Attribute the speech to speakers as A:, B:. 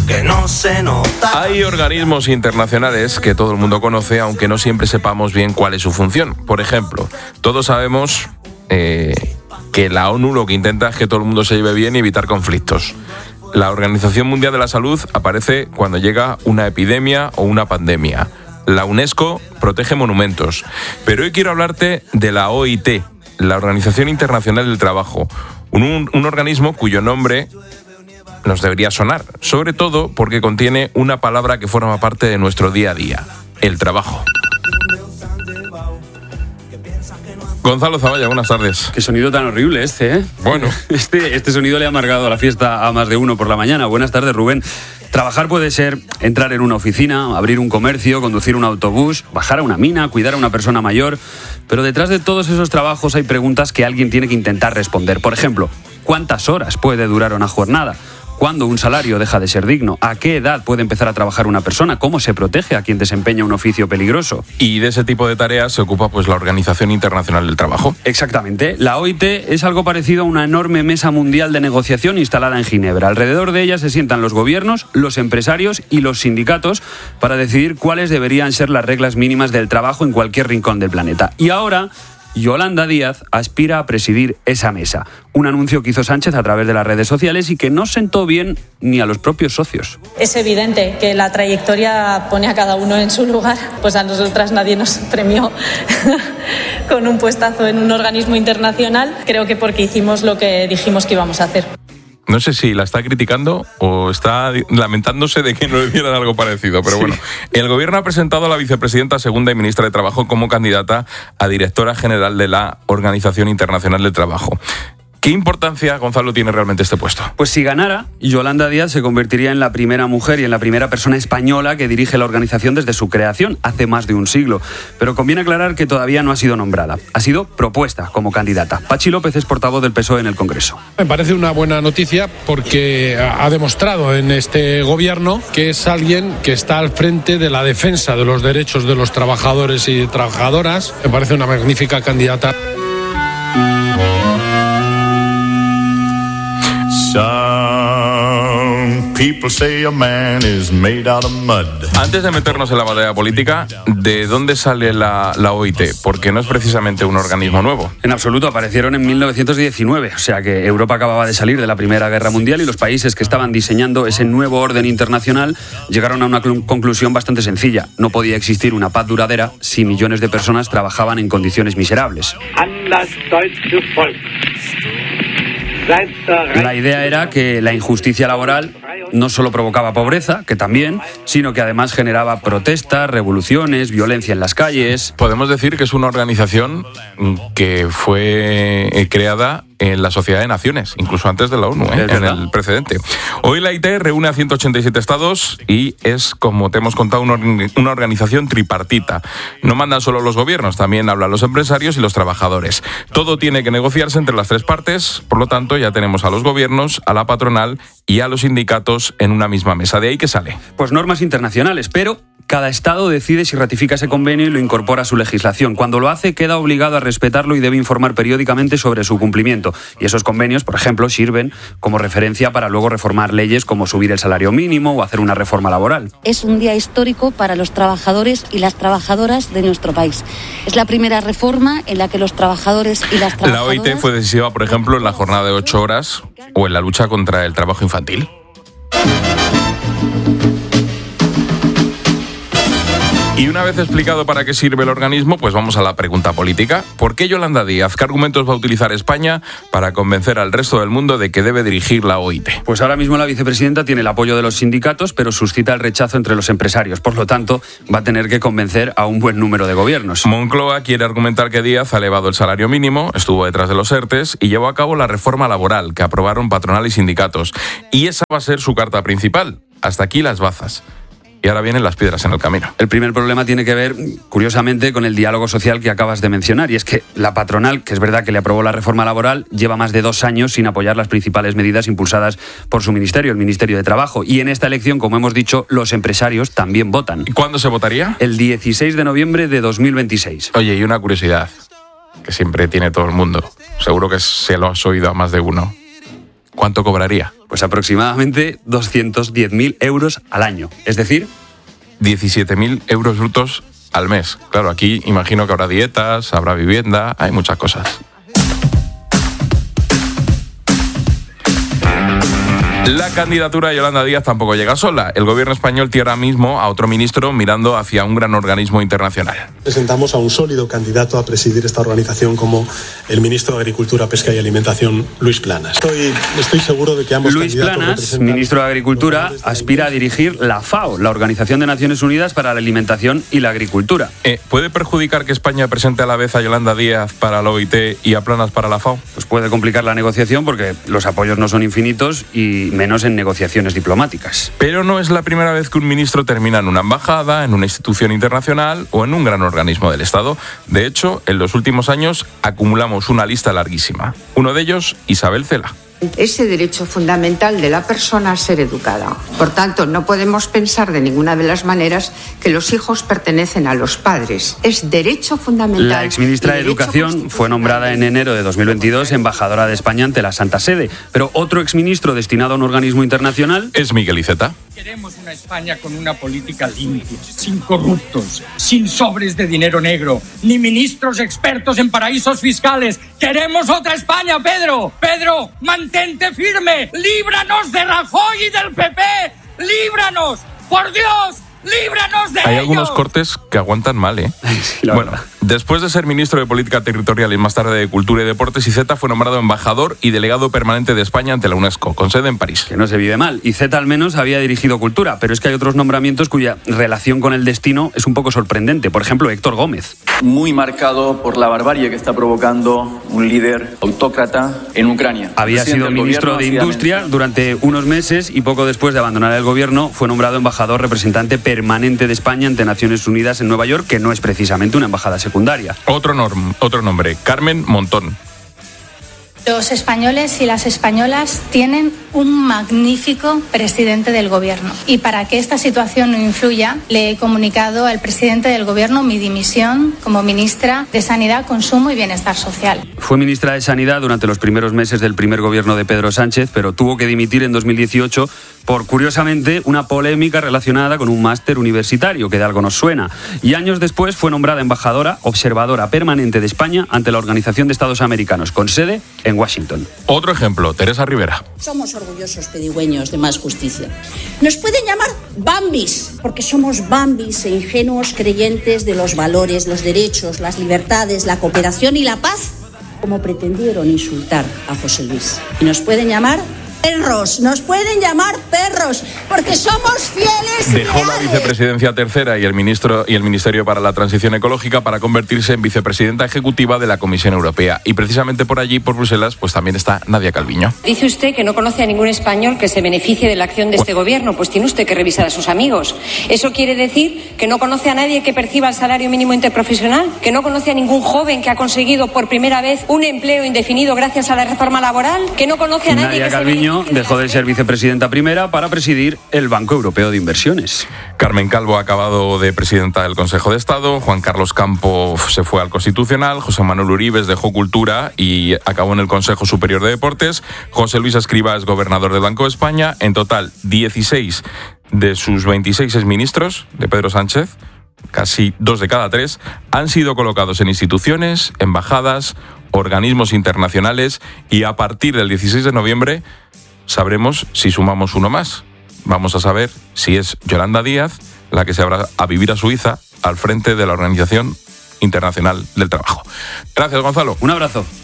A: que no se nota.
B: Hay organismos internacionales que todo el mundo conoce, aunque no siempre sepamos bien cuál es su función. Por ejemplo, todos sabemos que la ONU lo que intenta es que todo el mundo se lleve bien y evitar conflictos. La Organización Mundial de la Salud aparece cuando llega una epidemia o una pandemia. La UNESCO protege monumentos. Pero hoy quiero hablarte de la OIT, la Organización Internacional del Trabajo, un organismo cuyo nombre nos debería sonar, sobre todo porque contiene una palabra que forma parte de nuestro día a día: el trabajo. Gonzalo Zavalla, buenas tardes.
C: Qué sonido tan horrible ¿eh?
B: Bueno.
C: Este sonido le ha amargado la fiesta a más de uno por la mañana. Buenas tardes, Rubén. Trabajar puede ser entrar en una oficina, abrir un comercio, conducir un autobús, bajar a una mina, cuidar a una persona mayor. Pero detrás de todos esos trabajos hay preguntas que alguien tiene que intentar responder. Por ejemplo, ¿cuántas horas puede durar una jornada? ¿Cuándo un salario deja de ser digno? ¿A qué edad puede empezar a trabajar una persona? ¿Cómo se protege a quien desempeña un oficio peligroso?
B: Y de ese tipo de tareas se ocupa pues la Organización Internacional del Trabajo.
C: Exactamente. La OIT es algo parecido a una enorme mesa mundial de negociación instalada en Ginebra. Alrededor de ella se sientan los gobiernos, los empresarios y los sindicatos para decidir cuáles deberían ser las reglas mínimas del trabajo en cualquier rincón del planeta. Y ahora Yolanda Díaz aspira a presidir esa mesa. Un anuncio que hizo Sánchez a través de las redes sociales y que no sentó bien ni a los propios socios.
D: Es evidente que la trayectoria pone a cada uno en su lugar. Pues a nosotras nadie nos premió con un puestazo en un organismo internacional. Creo que porque hicimos lo que dijimos que íbamos a hacer.
B: No sé si la está criticando o está lamentándose de que no le dieran algo parecido, pero bueno. El gobierno ha presentado a la vicepresidenta segunda y ministra de Trabajo como candidata a directora general de la Organización Internacional del Trabajo. ¿Qué importancia, Gonzalo, tiene realmente este puesto?
C: Pues si ganara, Yolanda Díaz se convertiría en la primera mujer y en la primera persona española que dirige la organización desde su creación, hace más de un siglo. Pero conviene aclarar que todavía no ha sido nombrada. Ha sido propuesta como candidata. Pachi López es portavoz del PSOE en el Congreso.
E: Me parece una buena noticia porque ha demostrado en este gobierno que es alguien que está al frente de la defensa de los derechos de los trabajadores y trabajadoras. Me parece una magnífica candidata.
F: Some people say a man is made out of mud.
B: Antes de meternos en la batalla política, ¿de dónde sale la OIT? Porque no es precisamente un organismo nuevo.
C: En absoluto, aparecieron en 1919, o sea que Europa acababa de salir de la Primera Guerra Mundial y los países que estaban diseñando ese nuevo orden internacional llegaron a una conclusión bastante sencilla. No podía existir una paz duradera si millones de personas trabajaban en condiciones miserables. La idea era que la injusticia laboral no solo provocaba pobreza, que también, sino que además generaba protestas, revoluciones, violencia en las calles.
B: Podemos decir que es una organización que fue creada en la Sociedad de Naciones, incluso antes de la ONU, en el precedente. Hoy la OIT reúne a 187 estados y es, como te hemos contado, una organización tripartita. No mandan solo los gobiernos, también hablan los empresarios y los trabajadores. Todo tiene que negociarse entre las tres partes, por lo tanto ya tenemos a los gobiernos, a la patronal y a los sindicatos en una misma mesa. ¿De ahí qué sale?
C: Pues normas internacionales, pero cada estado decide si ratifica ese convenio y lo incorpora a su legislación. Cuando lo hace, queda obligado a respetarlo y debe informar periódicamente sobre su cumplimiento. Y esos convenios, por ejemplo, sirven como referencia para luego reformar leyes como subir el salario mínimo o hacer una reforma laboral.
G: Es un día histórico para los trabajadores y las trabajadoras de nuestro país. Es la primera reforma en la que los trabajadores y las trabajadoras...
B: La OIT fue decisiva, por ejemplo, en la jornada de 8 horas o en la lucha contra el trabajo infantil. Y una vez explicado para qué sirve el organismo, pues vamos a la pregunta política. ¿Por qué Yolanda Díaz? ¿Qué argumentos va a utilizar España para convencer al resto del mundo de que debe dirigir la OIT?
C: Pues ahora mismo la vicepresidenta tiene el apoyo de los sindicatos, pero suscita el rechazo entre los empresarios. Por lo tanto, va a tener que convencer a un buen número de gobiernos.
B: Moncloa quiere argumentar que Díaz ha elevado el salario mínimo, estuvo detrás de los ERTEs y llevó a cabo la reforma laboral que aprobaron patronal y sindicatos. Y esa va a ser su carta principal. Hasta aquí las bazas. Y ahora vienen las piedras en el camino.
C: El primer problema tiene que ver, curiosamente, con el diálogo social que acabas de mencionar. Y es que la patronal, que es verdad que le aprobó la reforma laboral, lleva más de 2 años sin apoyar las principales medidas impulsadas por su ministerio, el Ministerio de Trabajo. Y en esta elección, como hemos dicho, los empresarios también votan.
B: ¿Cuándo se votaría?
C: El 16 de noviembre de 2026.
B: Oye, y una curiosidad que siempre tiene todo el mundo. Seguro que se lo has oído a más de uno. ¿cuánto cobraría?
C: Pues aproximadamente 210.000 euros al año. Es decir,
B: 17.000 euros brutos al mes. Claro, aquí imagino que habrá dietas, habrá vivienda, hay muchas cosas. La candidatura de Yolanda Díaz tampoco llega sola. El gobierno español tiene ahora mismo a otro ministro mirando hacia un gran organismo internacional.
A: Presentamos a un sólido candidato a presidir esta organización como el ministro de Agricultura, Pesca y Alimentación, Luis Planas. Estoy seguro de que ambos
C: Luis Planas, ministro de Agricultura, aspira a dirigir la FAO, la Organización de Naciones Unidas para la Alimentación y la Agricultura.
B: ¿Puede perjudicar que España presente a la vez a Yolanda Díaz para la OIT y a Planas para la FAO?
C: Pues puede complicar la negociación porque los apoyos no son infinitos y menos en negociaciones diplomáticas.
B: Pero no es la primera vez que un ministro termina en una embajada, en una institución internacional o en un gran organismo del Estado. De hecho, en los últimos años acumulamos una lista larguísima. Uno de ellos, Isabel Cela.
H: Ese derecho fundamental de la persona a ser educada. Por tanto, no podemos pensar de ninguna de las maneras que los hijos pertenecen a los padres. Es derecho fundamental.
C: La exministra de Educación fue nombrada en enero de 2022 embajadora de España ante la Santa Sede. Pero otro exministro destinado a un organismo internacional
B: es Miguel Iceta.
I: Queremos una España con una política limpia, sin corruptos, sin sobres de dinero negro, ni ministros expertos en paraísos fiscales. ¡Queremos otra España, Pedro! ¡Pedro, mantente firme! ¡Líbranos de Rajoy y del PP! ¡Líbranos! ¡Por Dios! ¡Líbranos de ellos!
B: Hay algunos cortes que aguantan mal, ¿eh?
C: Sí,
B: bueno, después de ser ministro de Política Territorial y más tarde de Cultura y Deportes, Iceta fue nombrado embajador y delegado permanente de España ante la UNESCO, con sede en París.
C: Que no se vive mal. Iceta al menos había dirigido Cultura, pero es que hay otros nombramientos cuya relación con el destino es un poco sorprendente. Por ejemplo, Héctor Gómez.
J: Muy marcado por la barbarie que está provocando un líder autócrata en Ucrania.
C: Había sido ministro de Industria durante unos meses y poco después de abandonar el gobierno fue nombrado embajador representante permanente de España ante Naciones Unidas en Nueva York, que no es precisamente una embajada secundaria.
B: Otro nombre, Carmen Montón.
K: Los españoles y las españolas tienen un magnífico presidente del gobierno. Y para que esta situación no influya, le he comunicado al presidente del gobierno mi dimisión como ministra de Sanidad, Consumo y Bienestar Social.
C: Fue ministra de Sanidad durante los primeros meses del primer gobierno de Pedro Sánchez, pero tuvo que dimitir en 2018 por, curiosamente, una polémica relacionada con un máster universitario, que de algo nos suena. Y años después fue nombrada embajadora, observadora permanente de España ante la Organización de Estados Americanos, con sede en Washington.
B: Otro ejemplo, Teresa Rivera.
L: Somos orgullosos pedigüeños de más justicia. Nos pueden llamar Bambis, porque somos Bambis e ingenuos creyentes de los valores, los derechos, las libertades, la cooperación y la paz, como pretendieron insultar a José Luis. Y nos pueden llamar perros, porque somos fieles.
B: Dejó la vicepresidencia tercera y el Ministerio para la Transición Ecológica para convertirse en vicepresidenta ejecutiva de la Comisión Europea. Y precisamente por allí, por Bruselas, pues también está Nadia Calviño.
M: Dice usted que no conoce a ningún español que se beneficie de la acción de este gobierno. Pues tiene usted que revisar a sus amigos. ¿Eso quiere decir que no conoce a nadie que perciba el salario mínimo interprofesional? ¿Que no conoce a ningún joven que ha conseguido por primera vez un empleo indefinido gracias a la reforma laboral? ¿Que no conoce a nadie
C: Nadia Calviño dejó de ser vicepresidenta primera para presidir el Banco Europeo de Inversiones.
B: Carmen Calvo ha acabado de presidenta del Consejo de Estado, Juan Carlos Campo se fue al Constitucional, José Manuel Uribes dejó Cultura y acabó en el Consejo Superior de Deportes, José Luis Escrivá es gobernador del Banco de España. En total, 16 de sus 26 exministros de Pedro Sánchez, casi 2 de cada 3, han sido colocados en instituciones, embajadas, organismos internacionales y a partir del 16 de noviembre sabremos si sumamos uno más. Vamos a saber si es Yolanda Díaz la que se habrá a vivir a Suiza al frente de la Organización Internacional del Trabajo. Gracias, Gonzalo.
C: Un abrazo.